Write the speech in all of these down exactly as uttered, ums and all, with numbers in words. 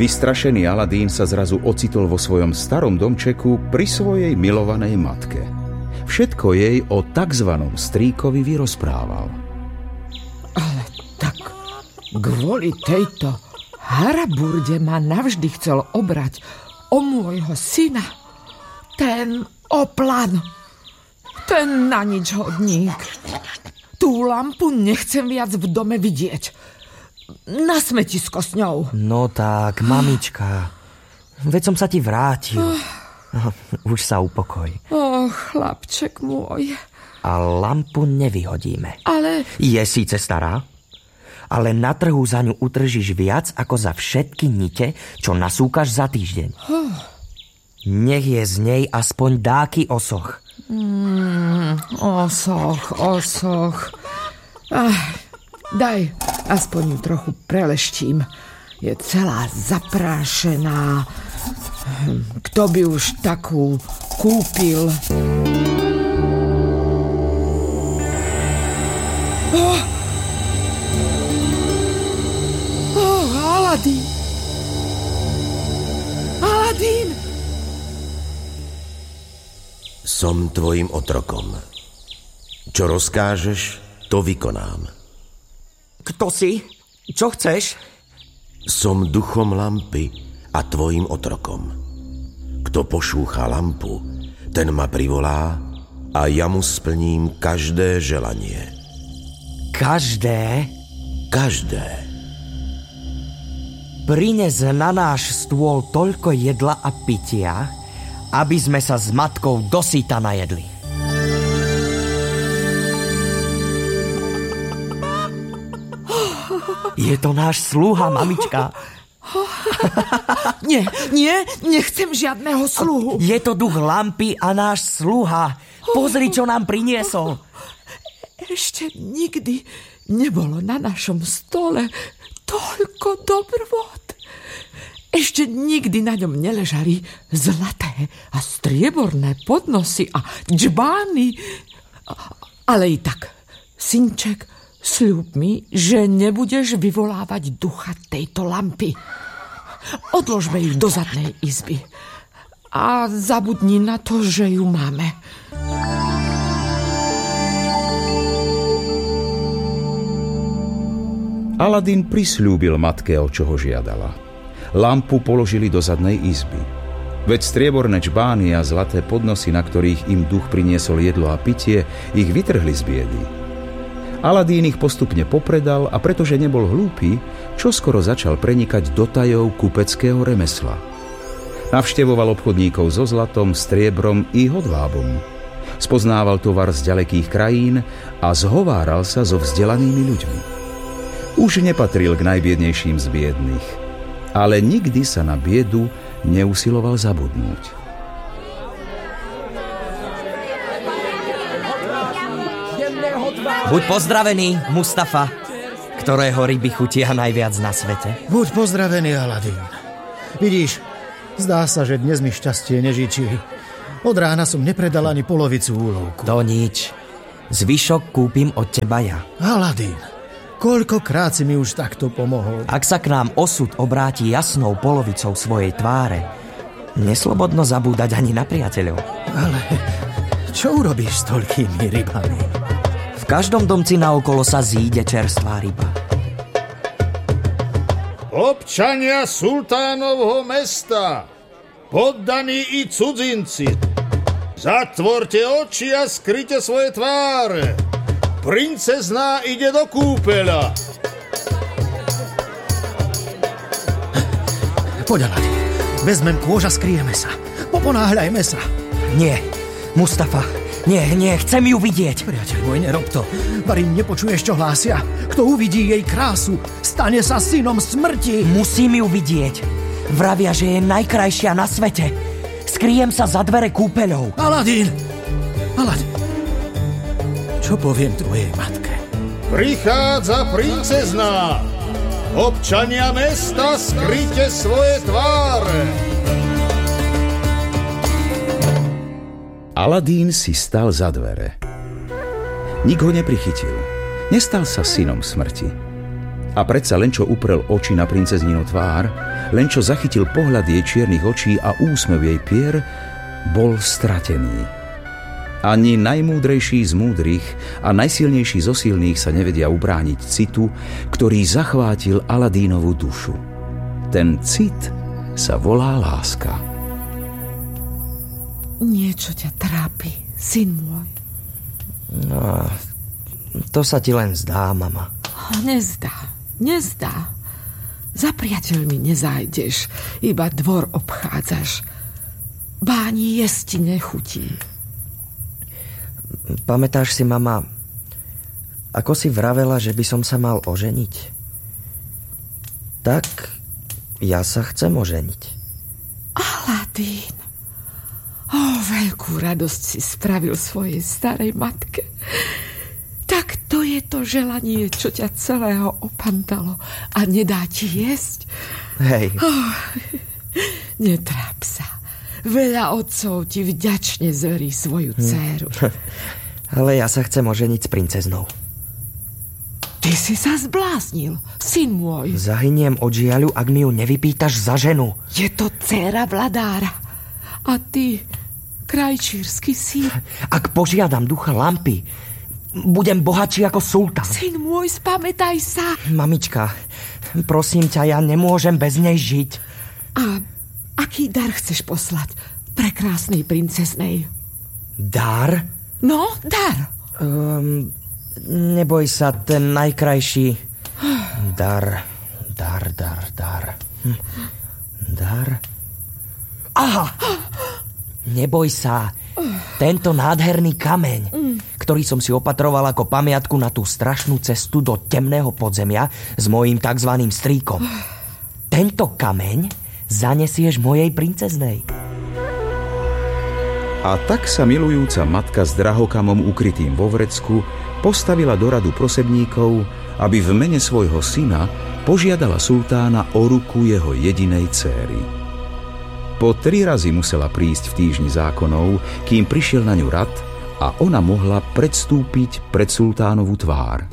Vystrašený Aladín sa zrazu ocitol vo svojom starom domčeku pri svojej milovanej matke. Všetko jej o takzvanom strýkovi vyrozprával. Ale tak kvôli tejto haraburde ma navždy chcel obrať o môjho syna. Ten oplan, ten na nič hodník. Tú lampu nechcem viac v dome vidieť. Na smetisko s ňou. No tak, mamička, veď som sa ti vrátil. Oh. Už sa upokoj. Oh, chlapček môj. A lampu nevyhodíme. Ale... Je síce stará, ale na trhu za ňu utržíš viac ako za všetky nite, čo nasúkaš za týždeň. Oh. Nech je z nej aspoň dáky osoch. Mm, osoch, osoch. Ach, daj, aspoň ju trochu preleštím. Je celá zaprášená. Kto by už takú kúpil? Oh! Oh, Aladín! Aladín! Som tvojim otrokom. Čo rozkážeš, to vykonám. Kto si? Čo chceš? Som duchom lampy a tvojim otrokom. Kto pošúcha lampu, ten ma privolá a ja mu splním každé želanie. Každé? Každé. Prines na náš stôl toľko jedla a pitia, aby sme sa s matkou dosýta najedli. Je to náš sluha, mamička. Nie, nie, nechcem žiadného sluhu. Je to duch lampy a náš sluha. Pozri, čo nám priniesol. Ešte nikdy nebolo na našom stole toľko dobrôd. Ešte nikdy na ňom neležali zlaté a strieborné podnosy a džbány. Ale i tak, synček, sľub mi, že nebudeš vyvolávať ducha tejto lampy. Odložme ich do zadnej izby a zabudni na to, že ju máme. Aladín prisľúbil matke, o čo ho žiadala. Lampu položili do zadnej izby. Veď strieborné čbány a zlaté podnosy, na ktorých im duch priniesol jedlo a pitie, ich vytrhli z biedy. Aladín ich postupne popredal a pretože nebol hlúpy, čoskoro začal prenikať do tajov kupeckého remesla. Navštevoval obchodníkov so zlatom, striebrom i hodvábom. Spoznával tovar z ďalekých krajín a zhováral sa so vzdelanými ľuďmi. Už nepatril k najbiednejším z biedných, ale nikdy sa na biedu neusiloval zabudnúť. Buď pozdravený, Mustafa, ktorého ryby chutia najviac na svete. Buď pozdravený, Aladín. Vidíš, zdá sa, že dnes mi šťastie nežičí. Od rána som nepredal ani polovicu úlovku. To nič. Zvyšok kúpim od teba ja. Aladín, koľkokrát si mi už takto pomohol. Ak sa k nám osud obráti jasnou polovicou svojej tváre, neslobodno zabúdať ani na priateľov. Ale čo urobíš s toľkými rybami? V každom domci naokolo sa zíde čerstvá ryba. Občania sultánovho mesta, poddaní i cudzinci, zatvorte oči a skryte svoje tváre. Princezná ide do kúpeľa. Poď, Aladín, vezmem kôž a skryjeme sa. Poponáhľajme sa. Nie, Mustafa, nie, nie, chcem ju vidieť. Priateľ môj, nerob to. Varím, nepočuješ, čo hlásia? Kto uvidí jej krásu, stane sa synom smrti. Musím ju vidieť. Vravia, že je najkrajšia na svete. Skryjem sa za dvere kúpeľov. Aladín! Aladín! Čo poviem tvojej matke? Prichádza princezná. Občania mesta, skryte svoje tváre. Aladín si stal za dvere. Nik ho neprichytil. Nestal sa synom smrti. A predsa len čo uprel oči na princezninu tvár, len čo zachytil pohľad jej čiernych očí a úsmev jej pier, bol stratený. Ani najmúdrejší z múdrych a najsilnejší zo silných sa nevedia ubrániť citu, ktorý zachvátil Aladínovu dušu. Ten cit sa volá láska. Niečo ťa trápi, syn môj. No, to sa ti len zdá, mama. Nezdá, nezdá. Za priateľmi nezájdeš, iba dvor obchádzaš. Báni jesť ti nechutí. Pamätáš si, mama, ako si vravela, že by som sa mal oženiť? Tak ja sa chcem oženiť. Aladín, o, veľkú radosť si spravil svojej starej matke. Tak to je to želanie, čo ťa celého opantalo a nedá ti jesť. Hej. Oh, netráp sa. Veľa otcov ti vďačne zverí svoju dcéru. Ale ja sa chcem oženiť s princeznou. Ty si sa zbláznil, syn môj. Zahyniem od žiaľu, ak mi ju nevypýtaš za ženu. Je to dcéra vladára. A ty, krajčírsky syn. Ak požiadam ducha lampy, budem bohatší ako sultán. Syn môj, spamätaj sa. Mamička, prosím ťa, ja nemôžem bez nej žiť. A aký dar chceš poslať prekrásnej princeznej? Dar? No, dar. Um, neboj sa, ten najkrajší. Dar, dar, dar, dar. Hm. Dar. Aha! Neboj sa. Tento nádherný kameň, ktorý som si opatroval ako pamiatku na tú strašnú cestu do temného podzemia s mojím takzvaným strýkom. Tento kameň zanesieš mojej princeznej. A tak sa milujúca matka s drahokamom ukrytým vo vrecku postavila do radu prosebníkov, aby v mene svojho syna požiadala sultána o ruku jeho jedinej céry. Po tri razy musela prísť v týždni zákonov, kým prišiel na ňu rad a ona mohla predstúpiť pred sultánovu tvár.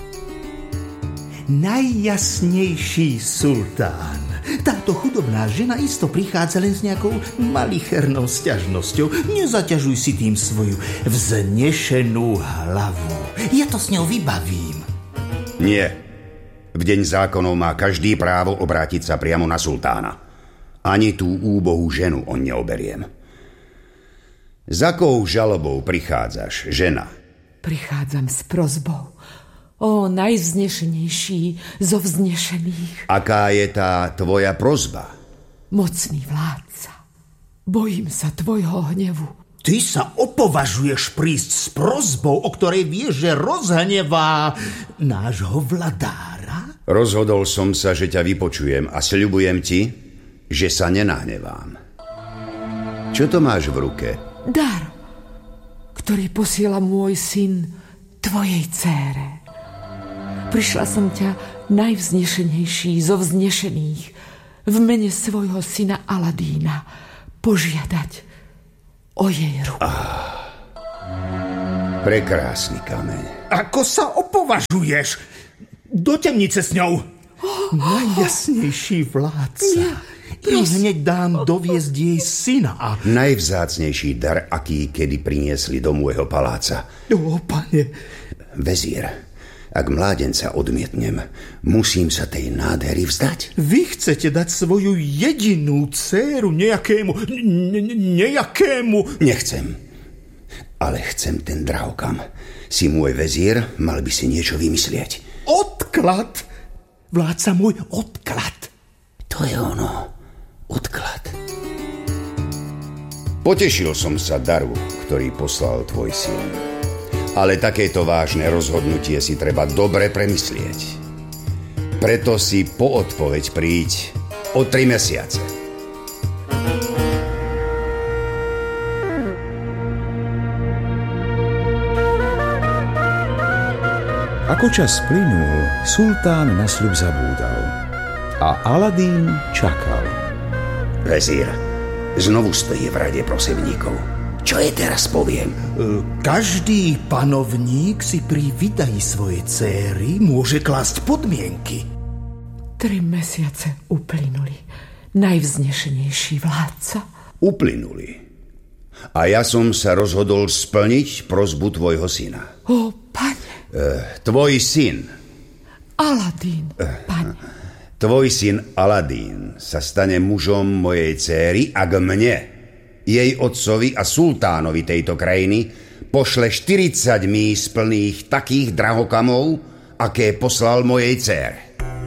Najjasnejší sultán. Táto chudobná žena isto prichádza len s nejakou malichernou sťažnosťou. Nezaťažuj si tým svoju vznešenú hlavu. Ja to s ňou vybavím. Nie. V deň zákonov má každý právo obrátiť sa priamo na sultána. Ani tú úbohú ženu on neoberiem. Za akou žalobou prichádzaš, žena? Prichádzam s prosbou. Ó, najvznešenejší zo vznešených. Aká je tá tvoja prosba? Mocný vládca, bojím sa tvojho hnevu. Ty sa opovažuješ prísť s prosbou, o ktorej vieš, že rozhnevá nášho vladára? Rozhodol som sa, že ťa vypočujem a sľubujem ti, že sa nenahnevám. Čo to máš v ruke? Dar, ktorý posiela môj syn tvojej dcére. Prišla som ťa najvznešenejší zo vznešených v mene svojho syna Aladína požiadať o jej ruku. Ah, prekrásny kameň. Ako sa opovažuješ? Do temnice s ňou. Oh, Najjasnejší vládca. I hneď dám doviesť jej syna. A... Najvzácnejší dar, aký kedy priniesli do môjho paláca. O, pane. Vezír, ak mládenca odmietnem, musím sa tej nádhery vzdať. Vy chcete dať svoju jedinú dcéru nejakému... Ne- nejakému... Nechcem. Ale chcem ten drahokam. Si môj vezír, mal by si niečo vymyslieť. Odklad? Vládca môj, odklad. To je ono. Odklad. Potešil som sa daru, ktorý poslal tvoj syn. Ale takéto vážne rozhodnutie si treba dobre premyslieť. Preto si po odpoveď príď o tri mesiace. Ako čas plynul, sultán na sľub zabúdal a Aladín čakal. Vezír, znovu stojí v rade prosebníkov. Čo je teraz poviem? Každý panovník si pri vydaní svojej céry môže klásť podmienky. Tri mesiace uplynuli. Najvznešenejší vládca. Uplynuli. A ja som sa rozhodol splniť prosbu tvojho syna. Ó, pane. E, tvoj syn. Aladín, pane. Tvoj syn Aladín sa stane mužom mojej céry, ak mne, jej otcovi a sultánovi tejto krajiny pošle štyridsať míš plných takých drahokamov, aké poslal mojej cére.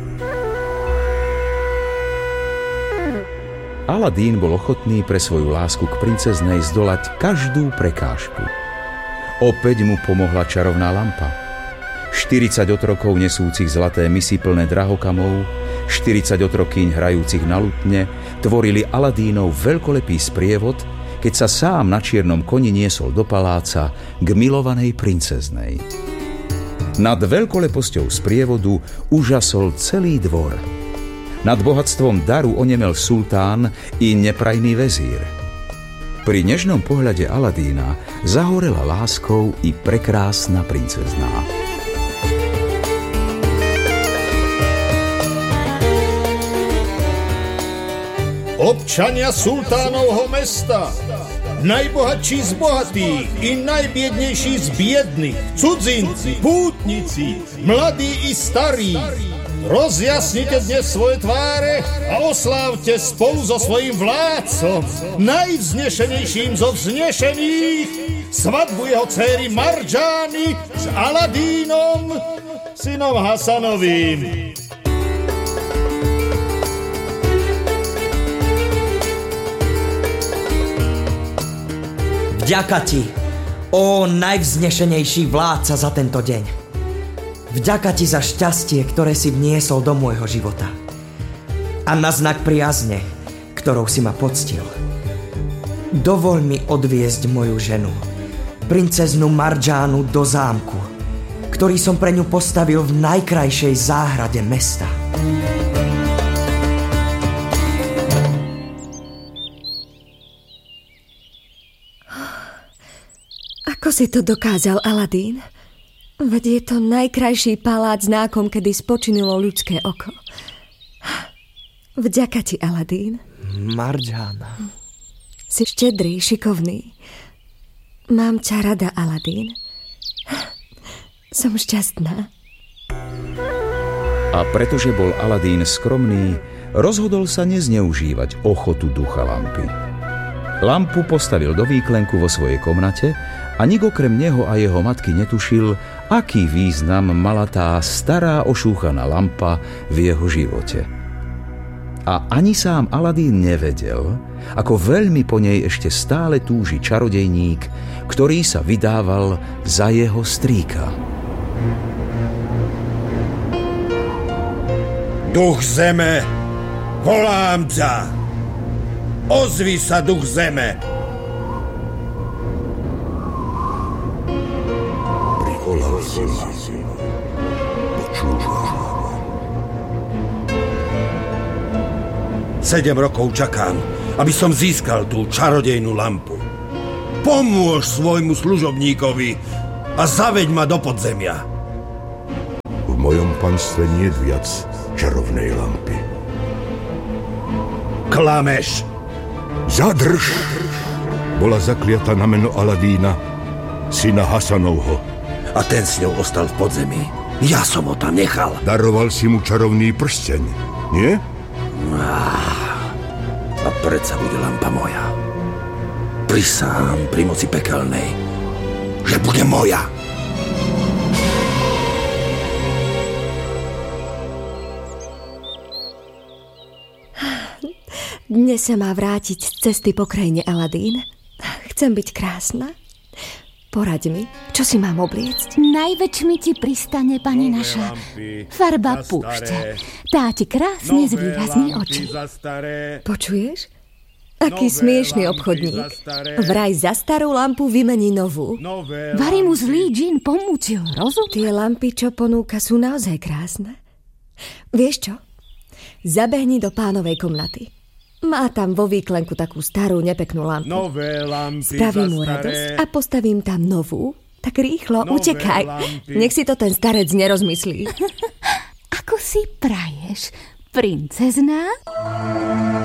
Aladín bol ochotný pre svoju lásku k princeznej zdolať každú prekážku. Opäť mu pomohla čarovná lampa. štyridsať otrokov nesúcich zlaté misy plné drahokamov, štyridsať otrokýň hrajúcich na lutne tvorili Aladínov veľkolepý sprievod, keď sa sám na čiernom koni niesol do paláca k milovanej princeznej. Nad veľkoleposťou sprievodu úžasol celý dvor. Nad bohatstvom daru onemel sultán i neprajný vezír. Pri nežnom pohľade Aladína zahorela láskou i prekrásna princezná. Občania sultánovho mesta, najbohatší z bohatých i najbiednejší z biedných, cudzinci, pútnici, mladí i starí, rozjasnite dnes svoje tváre a oslávte spolu so svojím vládcom, najvznešenejším zo vznešených, svadbu jeho céry Marjány s Aladínom, synom Hasanovým. Vďaka ti, ó najvznešenejší vládca, za tento deň. Vďaka ti za šťastie, ktoré si vniesol do môjho života. A na znak priazne, ktorou si ma poctil. Dovoľ mi odviesť moju ženu, princeznu Marjánu, do zámku, ktorý som pre ňu postavil v najkrajšej záhrade mesta. Ako si to dokázal, Aladín? Veď je to najkrajší palác, na akom kedy spočinulo ľudské oko. Vďaka ti, Aladín. Marjána. Si štedrý, šikovný. Mám ťa rada, Aladín. Som šťastná. A pretože bol Aladín skromný, rozhodol sa nezneužívať ochotu ducha lampy. Lampu postavil do výklenku vo svojej komnate a nik okrem neho a jeho matky netušil, aký význam mala tá stará ošúchaná lampa v jeho živote. A ani sám Aladín nevedel, ako veľmi po nej ešte stále túži čarodejník, ktorý sa vydával za jeho strýka. Duch zeme, volám ťa! Ozvi sa, duch zeme! Privolal som si. Počúvam. Sedem rokov čakám, aby som získal tú čarodejnú lampu. Pomôž svojmu služobníkovi a zaveď ma do podzemia. V mojom panstve nie je viac čarovnej lampy. Klameš! Zadrž! Bola zakliata na meno Aladína, syna Hasanovho. A ten s ňou ostal v podzemí. Ja som ho tam nechal. Daroval si mu čarovný prsteň, nie? A predsa bude lampa moja. Prisahám pri moci pekelnej, že bude moja. Dnes sa má vrátiť z cesty po krajine, Aladín. Chcem byť krásna. Poraď mi, čo si mám obliecť? Najväčšmi ti pristane, pani naša, farba púšťa. Tá ti krásne zvýrazní oči. Počuješ? Aký smiešný obchodník. Vraj za starú lampu vymení novú. Vari mu zlý džin pomútil, rozum? Tie lampy, čo ponúka, sú naozaj krásne. Vieš čo? Zabehni do pánovej komnaty. Má tam vo výklenku takú starú nepeknú lampu. Nové lampy. Spravím mu radosť a postavím tam novú. Tak rýchlo, Nové utekaj. Lampy. Nech si to ten starec nerozmyslí. Ako si praješ, princezná?